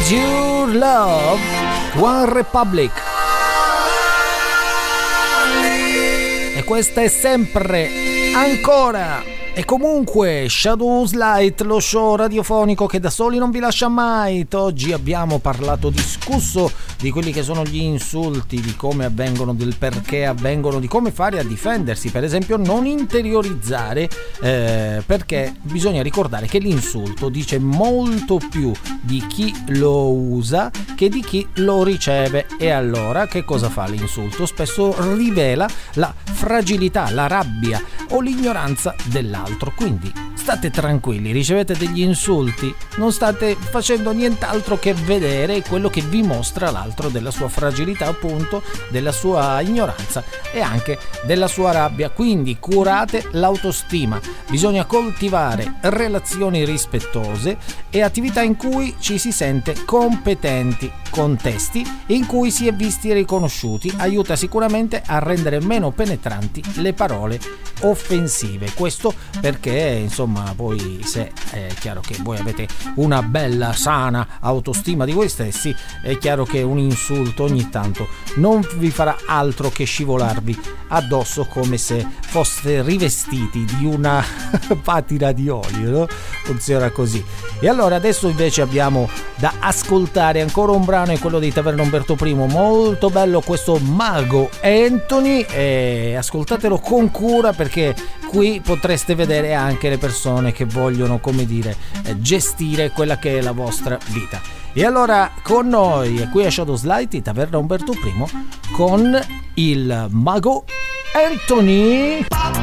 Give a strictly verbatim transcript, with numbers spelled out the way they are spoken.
Your Love, One Republic. E questa è sempre, ancora e comunque Shadows Light, lo show radiofonico che da soli non vi lascia mai. Oggi abbiamo parlato, discusso di quelli che sono gli insulti, di come avvengono, del perché avvengono, di come fare a difendersi, per esempio non interiorizzare, eh, perché bisogna ricordare che l'insulto dice molto più di chi lo usa che di chi lo riceve. E allora che cosa fa l'insulto? Spesso rivela la fragilità, la rabbia o l'ignoranza dell'altro. Quindi state tranquilli, ricevete degli insulti, non state facendo nient'altro che vedere quello che vi mostra l'altro, della sua fragilità, appunto, della sua ignoranza e anche della sua rabbia. Quindi curate l'autostima, bisogna coltivare relazioni rispettose e attività in cui ci si sente competenti, contesti in cui si è visti riconosciuti. Aiuta sicuramente a rendere meno penetranti le parole offensive. Questo perché, insomma, poi se è chiaro che voi avete una bella, sana autostima di voi stessi, è chiaro che un insulto ogni tanto non vi farà altro che scivolarvi addosso come se foste rivestiti di una patina di olio, no? Funziona così. E allora adesso invece abbiamo da ascoltare ancora un brano, è quello di Taverna Umberto I, molto bello questo Mago Anthony, e ascoltatelo con cura perché qui potreste vedere anche le persone che vogliono, come dire, gestire quella che è la vostra vita. E allora con noi qui a Shadows Light di Taverna Umberto I con il Mago Anthony.